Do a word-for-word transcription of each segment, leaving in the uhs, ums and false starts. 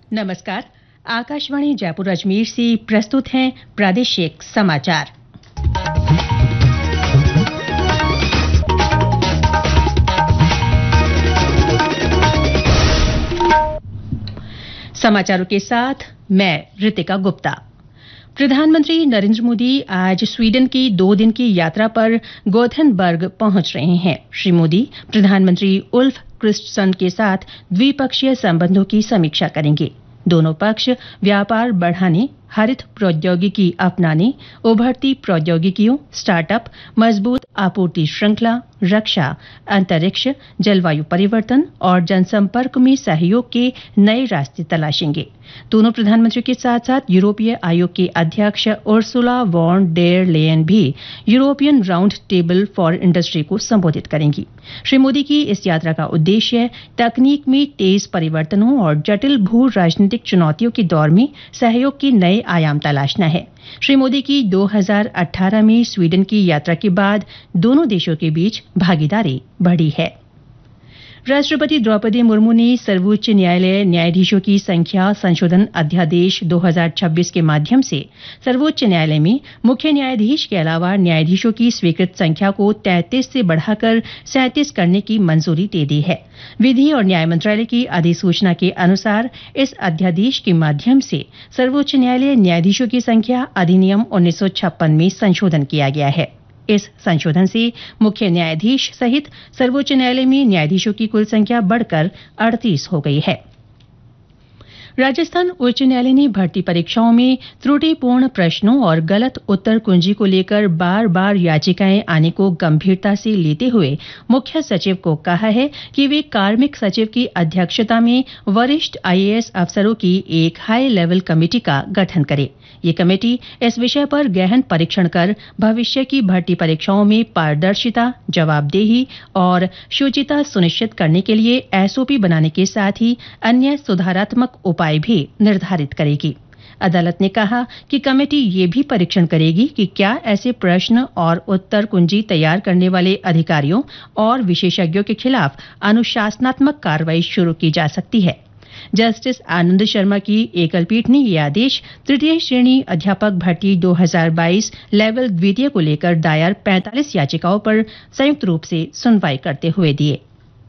नमस्कार। आकाशवाणी जयपुर अजमेर से प्रस्तुत हैं प्रादेशिक समाचार। समाचारों के साथ मैं रितिका गुप्ता। प्रधानमंत्री नरेंद्र मोदी आज स्वीडन की दो दिन की यात्रा पर गोथेनबर्ग पहुंच रहे हैं। श्री मोदी प्रधानमंत्री उल्फ क्रिस्टसन के साथ द्विपक्षीय संबंधों की समीक्षा करेंगे। दोनों पक्ष व्यापार बढ़ाने, हरित प्रौद्योगिकी अपनाने, उभरती प्रौद्योगिकियों, स्टार्टअप, मजबूत आपूर्ति श्रृंखला, रक्षा, अंतरिक्ष, जलवायु परिवर्तन और जनसंपर्क में सहयोग के नए रास्ते तलाशेंगे। दोनों प्रधानमंत्री के साथ साथ यूरोपीय आयोग के अध्यक्ष उर्सुला वॉन डेर लेयन भी European round table for industry को संबोधित करेंगी। श्री मोदी की इस यात्रा का उद्देश्य तकनीक में तेज परिवर्तनों और जटिल भू राजनीतिक चुनौतियों के दौर में सहयोग के नए आयाम तलाशना है। श्री मोदी की दो हज़ार अठारह में स्वीडन की यात्रा के बाद दोनों देशों के बीच भागीदारी बढ़ी है। राष्ट्रपति द्रौपदी मुर्मू ने सर्वोच्च न्यायालय न्यायाधीशों की संख्या संशोधन अध्यादेश दो हज़ार छब्बीस के माध्यम से सर्वोच्च न्यायालय में मुख्य न्यायाधीश के अलावा न्यायाधीशों की स्वीकृत संख्या को तैंतीस से बढ़ाकर सैंतीस करने की मंजूरी दे दी है। विधि और न्याय मंत्रालय की अधिसूचना के अनुसार इस अध्यादेश के माध्यम से सर्वोच्च न्यायालय न्यायाधीशों की संख्या अधिनियम उन्नीस सौ छप्पन में संशोधन किया गया है। इस संशोधन से मुख्य न्यायाधीश सहित सर्वोच्च न्यायालय में न्यायाधीशों की कुल संख्या बढ़कर अड़तीस हो गई है। राजस्थान उच्च न्यायालय ने भर्ती परीक्षाओं में त्रुटिपूर्ण प्रश्नों और गलत उत्तर कुंजी को लेकर बार बार याचिकाएं आने को गंभीरता से लेते हुए मुख्य सचिव को कहा है कि वे कार्मिक सचिव की अध्यक्षता में वरिष्ठ आईएएस अफसरों की एक हाई लेवल कमेटी का गठन करे। ये कमेटी इस विषय पर गहन परीक्षण कर भविष्य की भर्ती परीक्षाओं में पारदर्शिता, जवाबदेही और शुचिता सुनिश्चित करने के लिए एसओपी बनाने के साथ ही अन्य सुधारात्मक उपाय भी निर्धारित करेगी। अदालत ने कहा कि कमेटी ये भी परीक्षण करेगी कि क्या ऐसे प्रश्न और उत्तर कुंजी तैयार करने वाले अधिकारियों और विशेषज्ञों के खिलाफ अनुशासनात्मक कार्रवाई शुरू की जा सकती है। जस्टिस आनंद शर्मा की एकल पीठ ने यह आदेश तृतीय श्रेणी अध्यापक भर्ती दो हज़ार बाईस लेवल द्वितीय को लेकर दायर पैंतालीस याचिकाओं पर संयुक्त रूप से सुनवाई करते हुए दिए।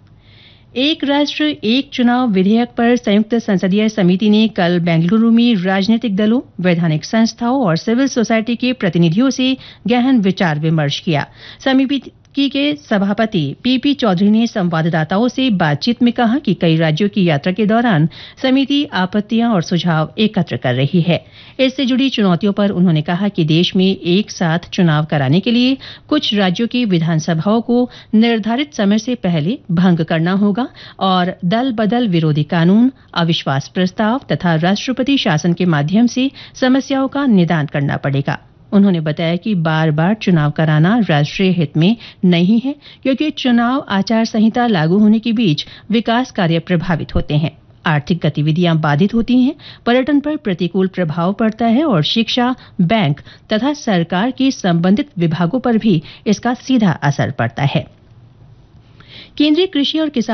एक राष्ट्र एक चुनाव विधेयक पर संयुक्त संसदीय समिति ने कल बेंगलुरु में राजनीतिक दलों, वैधानिक संस्थाओं और सिविल सोसाइटी के प्रतिनिधियों से गहन विचार विमर्श किया। समिति के सभापति पीपी चौधरी ने संवाददाताओं से बातचीत में कहा कि कई राज्यों की यात्रा के दौरान समिति आपत्तियां और सुझाव एकत्र कर रही है। इससे जुड़ी चुनौतियों पर उन्होंने कहा कि देश में एक साथ चुनाव कराने के लिए कुछ राज्यों की विधानसभाओं को निर्धारित समय से पहले भंग करना होगा और दल बदल विरोधी कानून, अविश्वास प्रस्ताव तथा राष्ट्रपति शासन के माध्यम से समस्याओं का निदान करना पड़ेगा। उन्होंने बताया कि बार बार चुनाव कराना राष्ट्रीय हित में नहीं है, क्योंकि चुनाव आचार संहिता लागू होने के बीच विकास कार्य प्रभावित होते हैं, आर्थिक गतिविधियां बाधित होती हैं, पर्यटन पर प्रतिकूल प्रभाव पड़ता है और शिक्षा, बैंक तथा सरकार के संबंधित विभागों पर भी इसका सीधा असर पड़ता है। केंद्रीय कृषि और किसान